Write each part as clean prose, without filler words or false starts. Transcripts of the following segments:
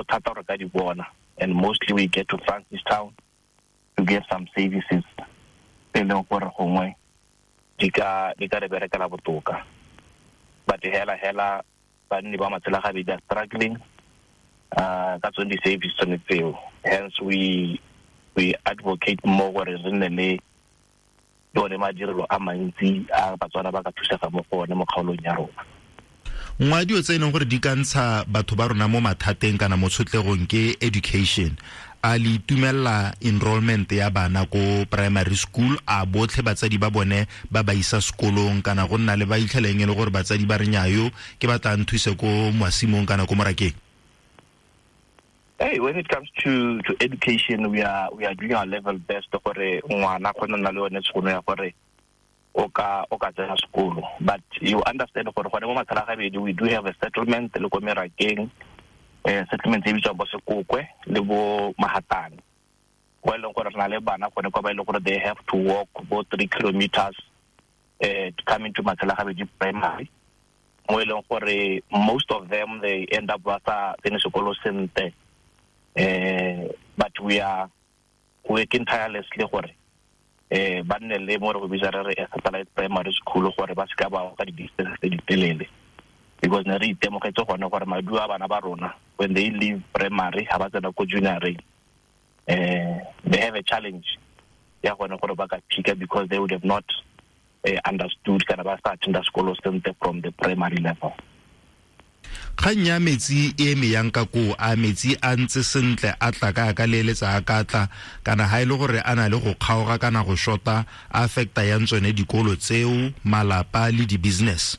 bothata re ka di bona, and mostly we get to Francistown to get some services tse leng gore gongwe di ka re berekela botoka. But hela banni ba Matselagabedi are struggling ka tsone di-service tsone tseo. Hence we advocate more gore re nne le yone madirelo a mantsi a batswana ba ka thusega mo go one mo kgaolong ya rona. Ngwa dio tse neng gore di ka ntsha batho ba rona mo mathateng kana mo tshotlegong ke education. A li tumella enrollment ya bana ko primary school, a botlhe batsadi ba bone ba ba isa sekolong kana go nna le ba itlheleng le gore batsadi ba re nyayo ke ba tla nthuse ko moasimong kana ko morakeng? Hey, when it comes to education, we are doing our level best gore ngwana khona na le one tsono ya gore o ka tsena sekolo. But you understand gore gone mo Matselagabedi we do have a settlement le ko merakeng, settlement e bitsa bo Sekokwe le bo Mahatane. Well, gore na le bana gone kwa ba ile gore they have to walk about 3 kilometers to come into Matselagabedi primary. Mo ile gore most of them they end up with tsene sekolo sente. But we are working tirelessly gore ba nne le mo re go bitsa re a satellite primary school gore ba ska ba ka di-distance tse di telele, because ne re itemogetse gone gore madu a bana ba rona when they leave primary ha ba tsena ko junior, they have a challenge ya gone gore ba ka phika because they would have not understood kana ba sa attend sekolo sente from the primary level. Kganya metsi e me yang ka ko a metsi a ntse sentle a tla ka leletsa a ka tla kana ha ile gore ana le go kgaoga kana go shota a affecta ya ntsone dikolo tseo malapa le di business?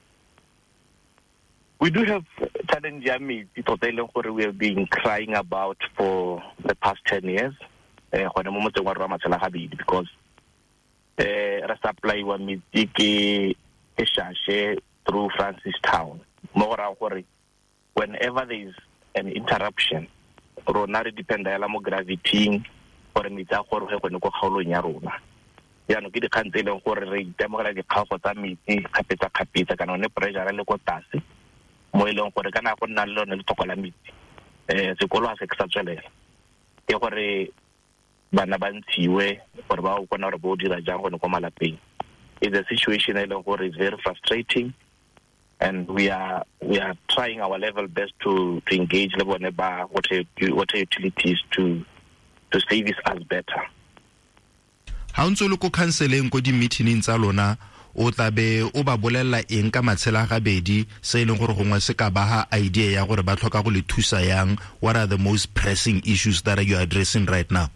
We do have challenge ya metsi tota ile gore we have been crying about for the past 10 years gone mo motseng wa rona Matselagabedi, because re supply wa metsi ke Shashe through Francistown. More gore whenever there is an interruption rona re dependa mo gravity gore metsi a gore go ne go kgaolong ya rona. Yaanong ke dikgang tse leng gore re itemogela dikgaogo tsa metsi kgapetsa kana one pressure le ko tlase mo e leng gore kana go nna le lone le tlhokola metsi sekolo a se ke sa tswelela ke gore bana ba ntshiwe gore ba go kona gore bo dira jang go ne ko malapeng. It's a situation e leng gore is very frustrating, and we are trying our level best to engage le bone ba water utilities to service us better. Ha ntse le ko counseling ko di meeting tsa lona o tlabe o ba bolella eng ka Matselagabedi se leng gore gongwe se ka ba ha idea ya gore ba tlhoka go le thusa yang? What are the most pressing issues that you are addressing right now?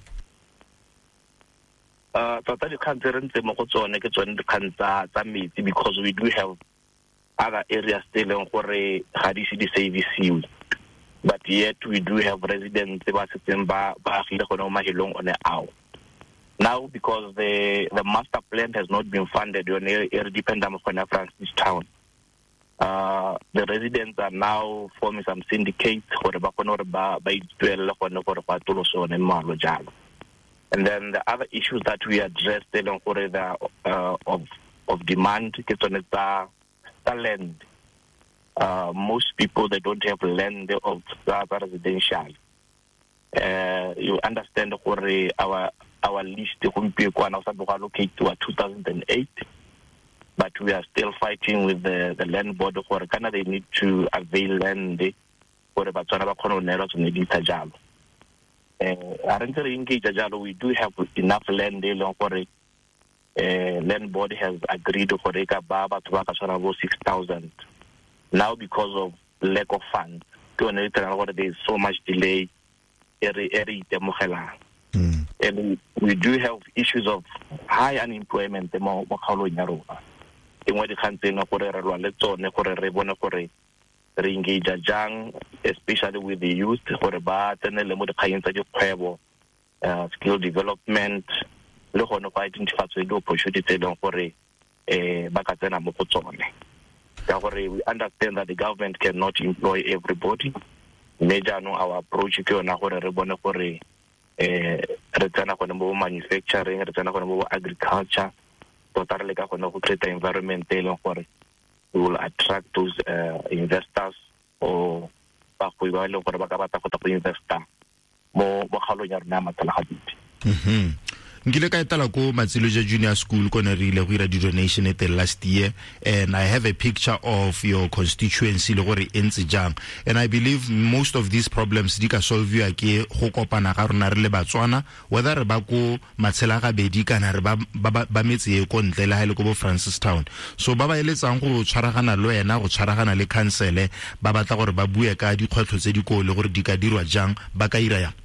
Tota dikgang tse re ntse mo go tsone ke tsone dikgang tsa metsi, because we do have other areas still in gore ga di se di service, but yet we do have residents ba setseng ba agile gone mo mahelong one ao. Now because the master plan has not been funded, on e depend on Francistown, the residents are now forming some syndicates gore ba kgone gore ba ituelle gone gore ba toloso one mmalo jalo. And then the other issues that we address in gore the of demand ke tsone tsa land. Most people, they don't have land of residential. You understand our list allocate to 2008, but we are still fighting with the land board for Canada. They need to avail land for the Batswana Bakono to need jalo. We do have enough land for land board has agreed to about 6,000. Now because of lack of funds, there is so much delay. And we do have issues of high unemployment mo kgaolong ya rona. Engwe dikgang tseno gore re lwa le tsone gore re bone gore re engage jang, especially with the youth, gore ba tsenele mo dikganyeng tsa dikgwebo, skill development, le gone go identify the opportunities tse leng gore ba ka tsena mo go tsone. Ka gore we understand that the government cannot employ everybody. Major no our approach ke yona gore re bone gore re tsena gone mo manufacturing, re tsena gone mo agriculture, tota re le ka gone go create environment e leng gore we will attract those investors or bagwe ba le gore ba ka batla go investa mo kgalong ya rona Matsalagabedi. Ngile ka etela ko Matsiloja Junior School ko ne re ile go ira donation at the last year, and I have a picture of your constituency le gore entse jang, and I believe most of these problems di ka solve ya ke go kopana ga rona re le Batswana, whether re ba ko Matsalagabedi kana re ba metse e ko ntle le ha ile ko bo Francistown. So ba ba eletsang go tshwaragana le wena go tshwaragana le council ba batla gore ba bue ka dikgwetlho tse di ko le gore di ka dirwa jang ba ka ira yang.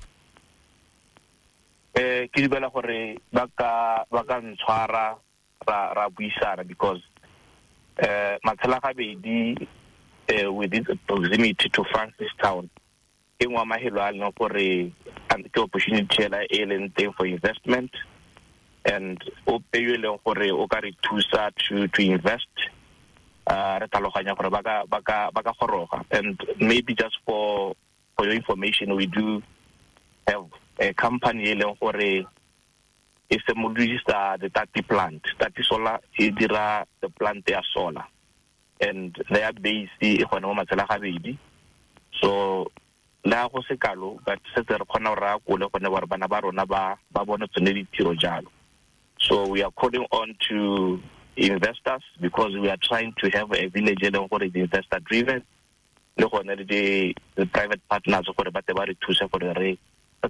Ke di bela gore ba ka ntshwara ra buisana, because Matsalagabedi with its proximity to Francistown e ngwa mahelo a leng gore ke opportunity ela e leng teng for investment, and o peye leng gore o ka re thusa to invest re taloganya gore ba ka goroga. And maybe just for your information, we do have a company eleng gore is a modulista the Tati plant. Tati Solar e dira the plant ya solar, and they are based e gone mo Matsalagabedi. So la go se kalo but se re khona ra go le gone ba bana ba rona ba bona tsone ditiro jalo. So we are calling on to investors, because we are trying to have a village eleng gore the investor driven le gone the private partners gore ba te ba re thusa gore re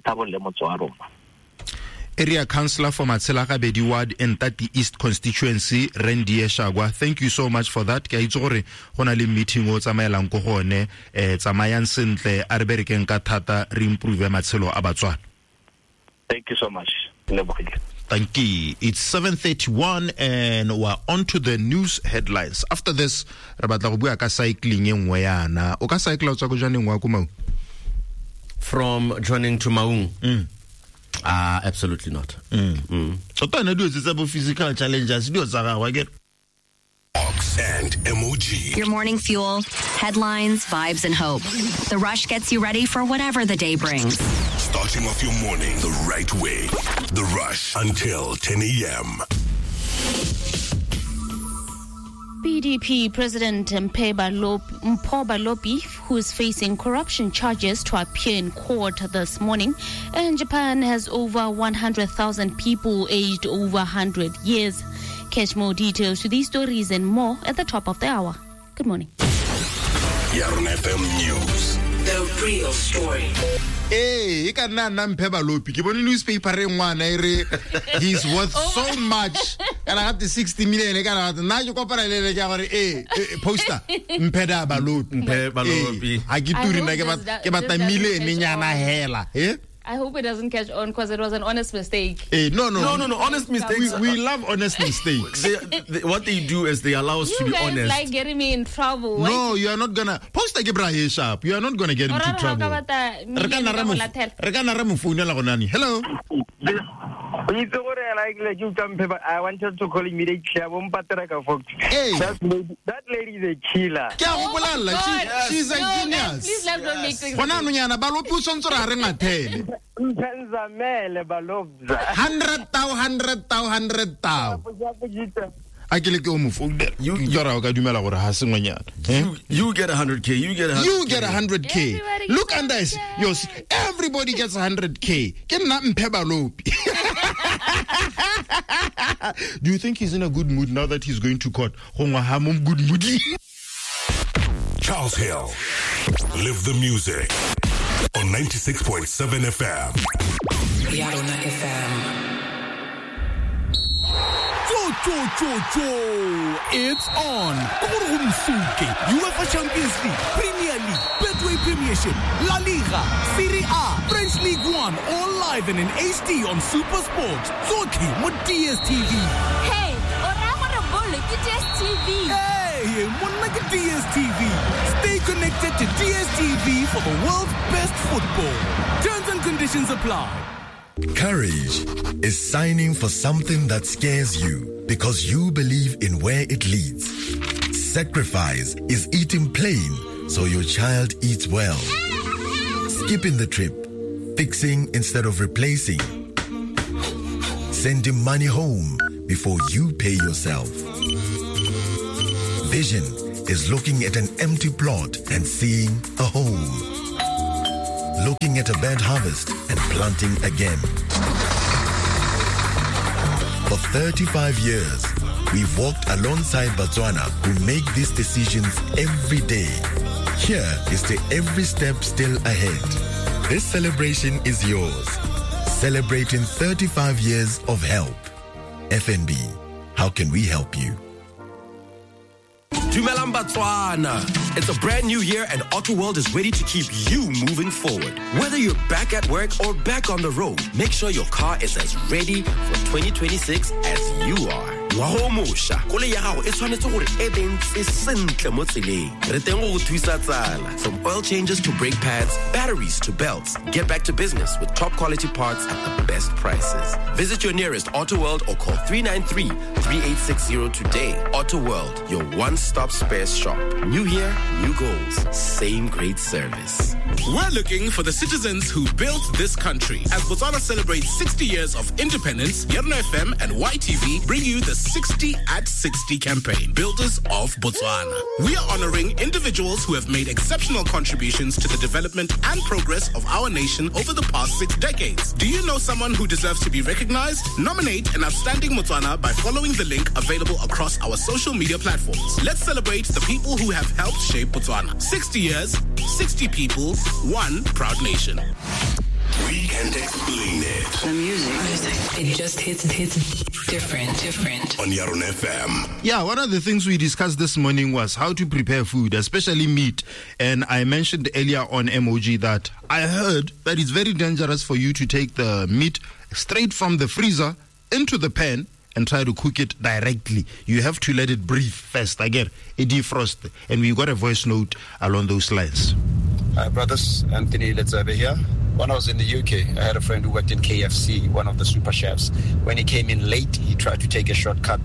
Area Councillor for Matsalagabedi Ward and Tati East Constituency, Randy Shagwa, thank you so much for that. Ke itse gore gona le meeting o tsamaelang go gone tsamayan sentle a re berekeng ka thata re improve matshelo a Batswana. Thank you so much. Thank you. It's 7:31 and we're on to the news headlines. After this, re batla go bua ka cycling engwe yana. O ka cycle tswa go jwaneng wa ko Maung? From joining to Maung? Absolutely not. So tana do tsa bo physical challenges do tsa ga get Ox and MOG. Your morning fuel, headlines, vibes, and hope. The Rush gets you ready for whatever the day brings. Starting off your morning the right way. The Rush until 10 a.m. PDP President Mpho Balobi, who is facing corruption charges, to appear in court this morning. And Japan has over 100,000 people aged over 100 years. Catch more details to these stories and more at the top of the hour. Good morning. Yarn FM News. The real story. Hey, Mpho Balobi. Ke bone newspaper re ngwana ere he's worth so much. Kana got the 60 million kana got na go kopana le ke gore poster Mpho Balobi. Ha ke turi na ke batla million nyana hela. I hope it doesn't catch on, because it was an honest mistake. No. Honest mistakes. We love honest mistakes. What they do is they allow us to be honest. You guys like getting me in trouble. No, you are not gonna. Post ke bra he sharp. You are not gonna get into trouble. Hello. I wanted to call immediately. Hey. That lady is a killer. She's a genius. Please let's not make things. 100,000. I can go move. You get 100K. You get 100K. Look under yours. Everybody gets 100K. Do you think he's in a good mood now that he's going to court? Good moody. Charles Hill. Live the music on 96.7 FM. Yarona FM. It's on. UEFA Champions League, Premier League, Betway Premiership, La Liga, Serie A, French League 1, all live and in HD on Super Sports. Zoki mo DSTV. Hey, DSTV. Hey, DSTV. Stay connected to DSTV for the world's best football. Terms and conditions apply. Courage is signing for something that scares you because you believe in where it leads. Sacrifice is eating plain so your child eats well. Skipping the trip, fixing instead of replacing. Sending money home before you pay yourself. Vision is looking at an empty plot and seeing a home. looking at a bad harvest and planting again. For 35 years, we've walked alongside Botswana who make these decisions every day. Here is to every step still ahead. This celebration is yours. Celebrating 35 years of help. FNB, how can we help you? Dumelang Botswana. It's a brand new year and AutoWorld is ready to keep you moving forward. Whether you're back at work or back on the road, make sure your car is as ready for 2026 as you are. From oil changes to brake pads, batteries to belts, get back to business with top quality parts at the best prices. Visit your nearest AutoWorld or call 393-3860 today. AutoWorld, your one-stop spares shop. New year, new goals, same great service. We're looking for the citizens who built this country. As Botswana celebrates 60 years of independence, Yarona FM and YTV bring you the 60 at 60 campaign, Builders of Botswana. We are honoring individuals who have made exceptional contributions to the development and progress of our nation over the past 6 decades. Do you know someone who deserves to be recognized? Nominate an outstanding Botswana by following the link available across our social media platforms. Let's celebrate the people who have helped shape Botswana. 60 years, 60 people, one proud nation. We can't explain it. The music, it just hits different. On Yarona FM. Yeah, one of the things we discussed this morning was how to prepare food, especially meat. And I mentioned earlier on MOG that I heard that it's very dangerous for you to take the meat straight from the freezer into the pan and try to cook it directly. You have to let it breathe first. Again, a defrost. And we got a voice note along those lines. Hi, brothers. Anthony Letzabe here. When I was in the UK, I had a friend who worked in KFC, one of the super chefs. When he came in late, he tried to take a shortcut.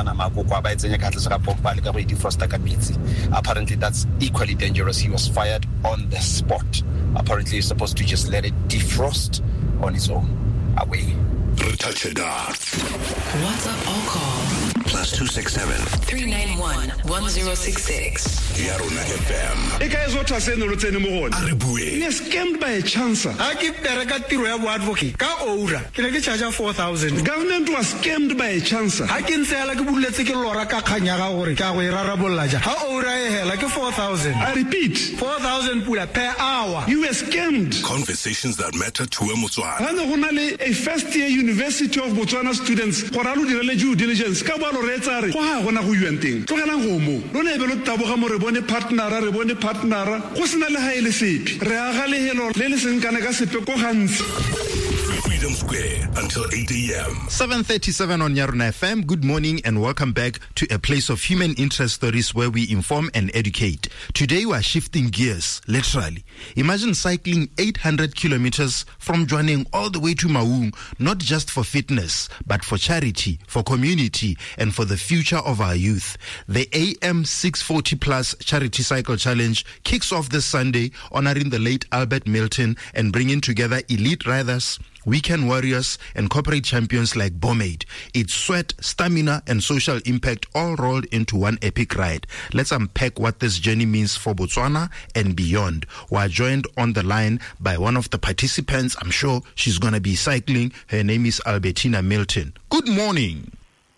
Apparently, that's equally dangerous. He was fired on the spot. Apparently, he's supposed to just let it defrost on its own. Away. Touch it up. WhatsApp or call +267 391 1066. Yarona FM. E guys what say no tsene mo gone. Are bue. Ni scammed by a chance. I keep the record tiro ya bo advocate. Ka oura. Ke ne ke charge 4,000. Government was scammed by a chance. Ha ke ntse ke buletse ke lora ka khanya ga gore ka go irarabolla ja. Ha oura e hela ke 4,000. I repeat, 4,000 pula per hour. You were scammed. Conversations that matter to Botswana. Hana gona le a first year University of Botswana students go ra lo direle due diligence ka ba lo retsa re go ha gona go yuenteng. Tlogelang go mo. Lo ne be lo taboga mo re bone partnera go sena le ha ile sepi. Re aga le helo le le seng kana ka sepe ko gantsi. Freedom Square until 8 a.m. 7:37 on Yarona FM. Good morning and welcome back to a place of human interest stories where we inform and educate. Today we are shifting gears, literally. Imagine cycling 800 kilometers from Jwaneng all the way to Maung, not just for fitness, but for charity, for community, and for the future of our youth. The AM 640 Plus Charity Cycle Challenge kicks off this Sunday, honoring the late Albert Milton and bringing together elite riders, weekend warriors, and corporate champions like Bomade. It's sweat, stamina, and social impact all rolled into one epic ride. Let's unpack what this journey means for Botswana and beyond. We're joined on the line by one of the participants. I'm sure she's going to be cycling. Her name is Albertina Milton. Good morning.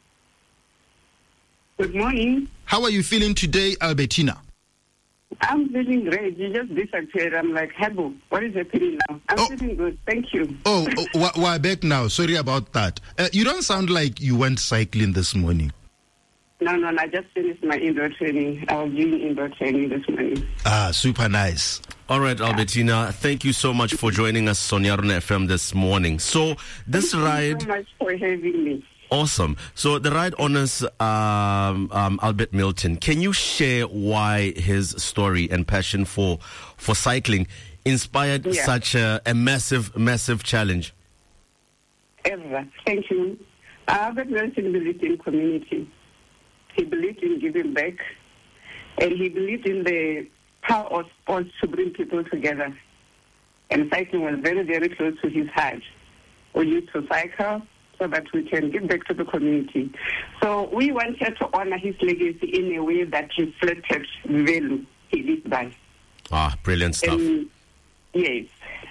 Good morning. How are you feeling today, Albertina? I'm feeling great. You just disappeared. I'm like, Hebo, what is happening now? I'm feeling good. Thank you. We're back now. Sorry about that. You don't sound like you went cycling this morning. No, I just finished my indoor training. I was doing indoor training this morning. Super nice. All right, Albertina, thank you so much for joining us on Yarona FM this morning. So this ride... Thank you so much for having me. Awesome. So the ride honors Albert Milton. Can you share why his story and passion for cycling inspired such a massive challenge? Ever. Thank you. Albert Milton believed in community. He believed in giving back, and he believed in the power of sports to bring people together. And cycling was very, very close to his heart. We used to cycle so that we can give back to the community. So we wanted to honor his legacy in a way that reflected the value he lived by. Brilliant stuff. Yes.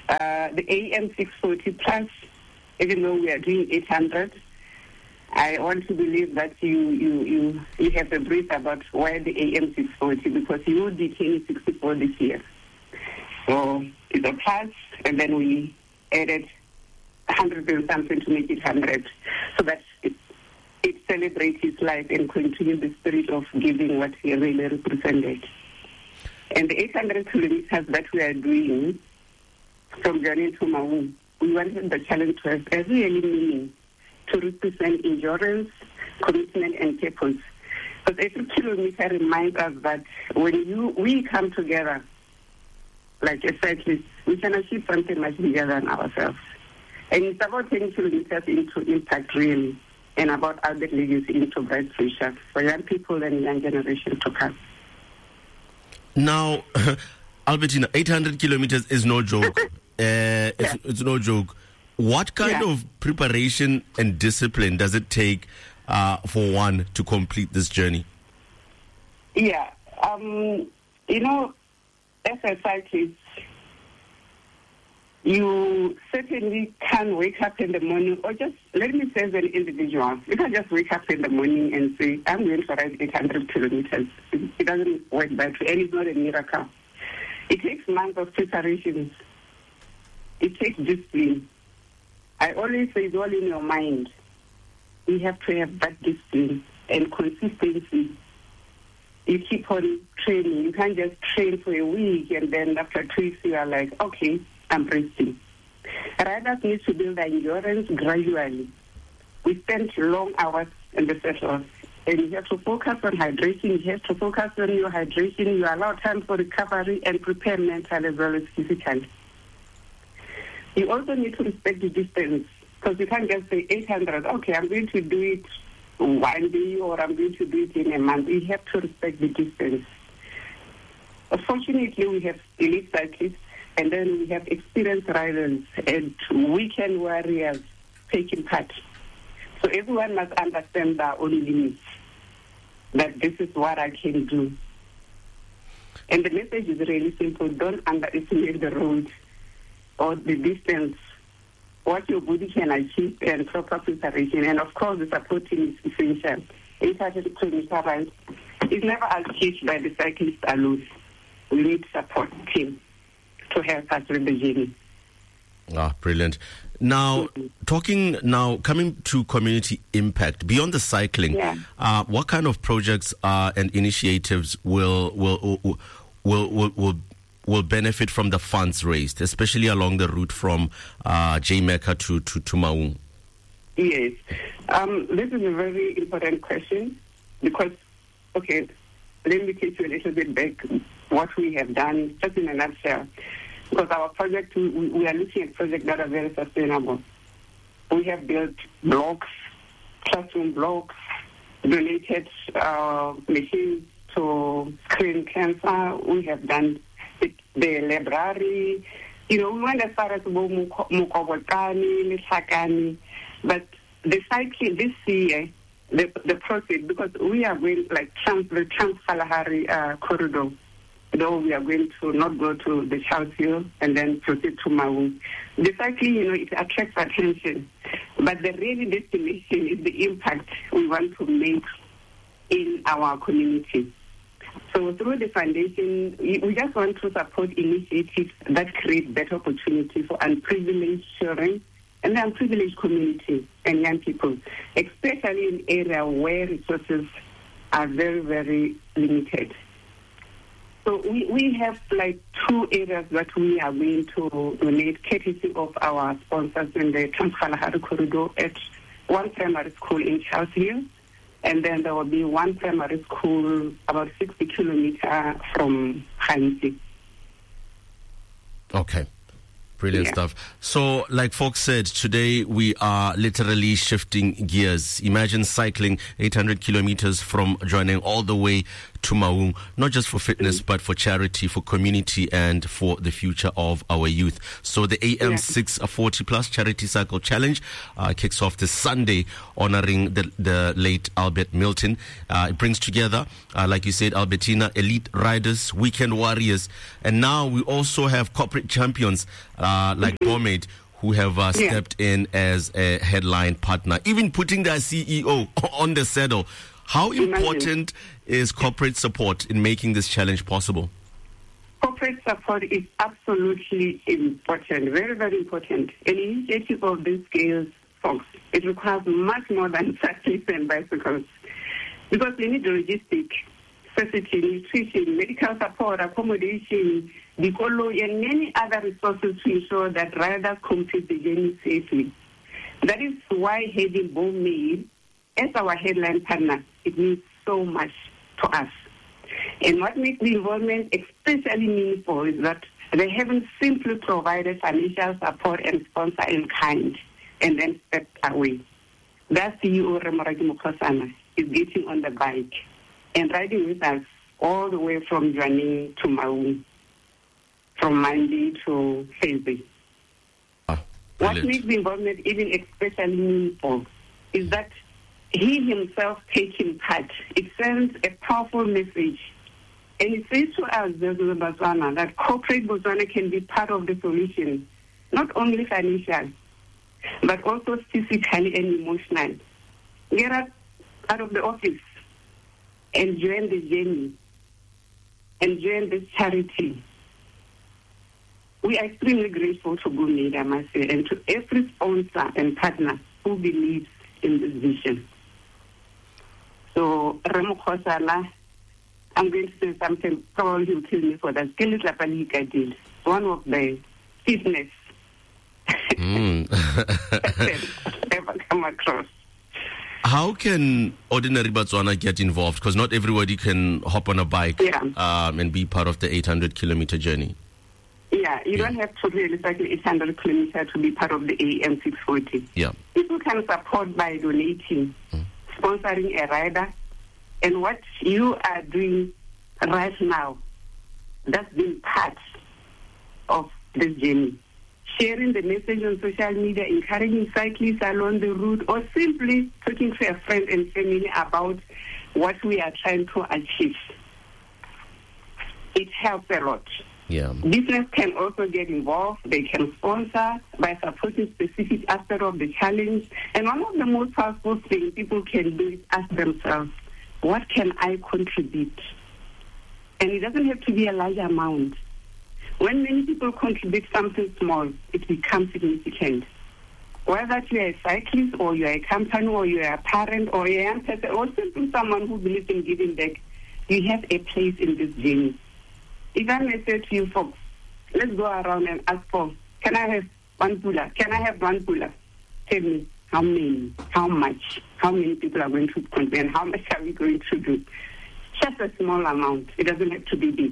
the AM 640 plus, even though we are doing 800, I want to believe that you have a brief about why the AM 640, because you will be turning 64 this year. So it's a plus, and then we added 100 and something to make it 100, so that it celebrates his life and continue the spirit of giving what he really represented. And the 800 kilometers that we are doing from Journey to Maun, we wanted the challenge to have a really meaning, to represent endurance, commitment, and purpose. Because every kilometer reminds us that when we come together, like a cyclist, we can achieve something much bigger than ourselves. And it's about 10 kilometers into impact, really, and about our legacy into bright future for young people and young generations to come. Now, Albertina, 800 kilometers is no joke. It's no joke. What kind of preparation and discipline does it take for one to complete this journey? Yeah. You know, as a cyclist, you certainly can wake up in the morning, or just, let me say as an individual, you can just wake up in the morning and say, I'm going to ride 800 kilometers. It doesn't work that way, and it's not a miracle. It takes months of preparations. It takes discipline. I always say it's all in your mind. You have to have that discipline and consistency. You keep on training. You can't just train for a week and then after 2 weeks you are like, okay, I'm resting. Riders need to build endurance gradually. We spend long hours in the sessions, and you have to focus on hydration. You have to focus on your hydration. You allow time for recovery and prepare mental as well as physical. You also need to respect the distance, because you can't just say 800, okay, I'm going to do it one day or I'm going to do it in a month. You have to respect the distance. Fortunately, we have elite cyclists, and then we have experienced riders and weekend warriors taking part. So everyone must understand their own limits, that this is what I can do. And the message is really simple. Don't underestimate the road or the distance, what your body can achieve, and proper preparation. And of course, the supporting is essential. 800 kilometer ride is never achieved by the cyclist alone. We need support team to help us with the journey. Ah, brilliant. Now, coming to community impact, beyond the cycling, what kind of projects and initiatives will benefit from the funds raised, especially along the route from Jamaica to Maun? Yes. This is a very important question because, okay, let me take you a little bit back what we have done, just in a nutshell. Because our project, we are looking at projects that are very sustainable. We have built blocks, classroom blocks, donated machines to screen cancer. We have done the library. You know, we went as far as Mukobotani, Lishakani, but the cycling this year, the process, because we are going like the Trans-Kalahari corridor, though we are going to not go to the Charles Hill and then proceed to Maun. The cycling, you know, it attracts attention, but the real destination is the impact we want to make in our community. So through the foundation, we just want to support initiatives that create better opportunity for unprivileged children and the unprivileged community and young people, especially in areas where resources are very, very limited. So we have like 2 areas that we are going to donate courtesy of our sponsors in the Trans-Kalahari corridor at one primary school in Charles Hill, and then there will be one primary school about 60 kilometers from Hansi. Okay. Brilliant stuff. So, like folks said, today we are literally shifting gears. Imagine cycling 800 kilometers from joining all the way to Maung, not just for fitness, but for charity, for community, and for the future of our youth. So the AM 640 Plus Charity Cycle Challenge kicks off this Sunday, honoring the late Albert Milton. It brings together, like you said, Albertina, elite riders, weekend warriors, and now we also have corporate champions like Bomade, who have stepped in as a headline partner, even putting their CEO on the saddle. How important is corporate support in making this challenge possible? Corporate support is absolutely important, very, very important. An initiative of this scale, folks, it requires much more than cyclists and bicycles. Because we need logistics, facility, nutrition, medical support, accommodation, Bikolo, and many other resources to ensure that riders complete the journey safely. That is why having Bomade as our headline partner, it means so much to us. And what makes the involvement especially meaningful is that they haven't simply provided financial support and sponsor in kind and then stepped away. That CEO, Remoraki Mukhosana, is getting on the bike and riding with us all the way from Jwaneng to Maung, from Monday to Thursday. What makes the involvement even especially meaningful is that he himself taking part. It sends a powerful message. And it says to us, Botswana, that corporate Botswana can be part of the solution, not only financial, but also physically and emotionally. Get out of the office and join the journey and join this charity. We are extremely grateful to Bomade, I must say, and to every sponsor and partner who believes in this vision. So, Remo Khosala, I'm going to say something, probably he'll kill me for that. One of the fitness ever come across. How can ordinary Botswana get involved? Because not everybody can hop on a bike and be part of the 800-kilometer journey. Yeah, you don't have to really cycle 800 kilometers to be part of the AM 640. Yeah. People can support by donating, sponsoring a rider, and what you are doing right now, that's been part of this journey. Sharing the message on social media, encouraging cyclists along the route, or simply talking to a friend and family about what we are trying to achieve. It helps a lot. Yeah. Business can also get involved. They can sponsor by supporting specific aspects of the challenge. And one of the most powerful things people can do is ask themselves, what can I contribute? And it doesn't have to be a large amount. When many people contribute something small, it becomes significant. Whether you are a cyclist or you are a company or you are a parent or a young person or simply someone who believes in giving back, you have a place in this journey. If I may say to you folks, let's go around and ask for, can I have one puller? Can I have one puller? Tell me how many, how much, how many people are going to contribute, and how much are we going to do? Just a small amount. It doesn't have to be big.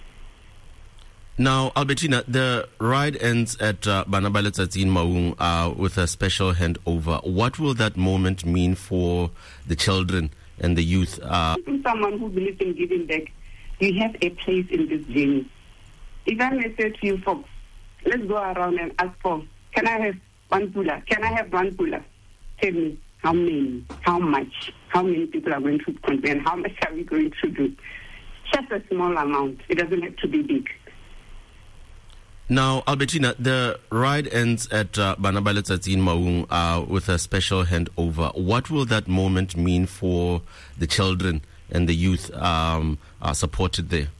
Now, Albertina, the ride ends at Banabale Tsatsi in Maung with a special handover. What will that moment mean for the children and the youth? Someone who believes in giving back, you have a place in this journey. If I may say to you folks, let's go around and ask for, can I have one puller? Can I have one puller? Tell me how many, how much, how many people are going to contribute, and how much are we going to do? Just a small amount. It doesn't have to be big. Now, Albertina, the ride ends at Banabale Tsatsi in Maung with a special handover. What will that moment mean for the children and the youth supported there?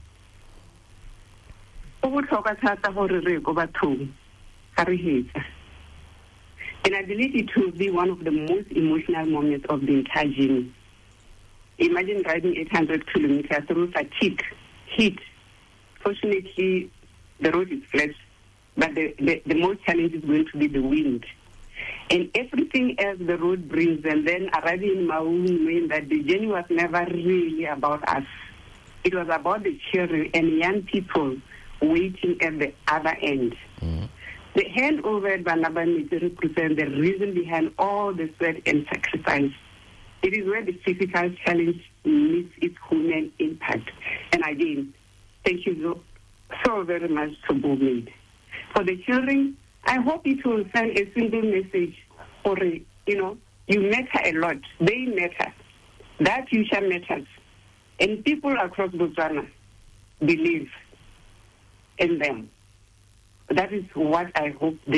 And I believe it will be one of the most emotional moments of the entire journey. Imagine riding 800 kilometers through fatigue, heat. Fortunately, the road is flat, but the most challenge is going to be the wind. And everything else the road brings, and then arriving in Maung, knowing that the journey was never really about us. It was about the children and young people waiting at the other end. The handover at Banabale represents the reason behind all the sweat and sacrifice. It is where the physical challenge meets its human impact. And again, thank you so very much to Boomade. For the children, I hope it will send a simple message for, you matter a lot. They matter. That future matters. And people across Botswana believe in them. That is what I hope they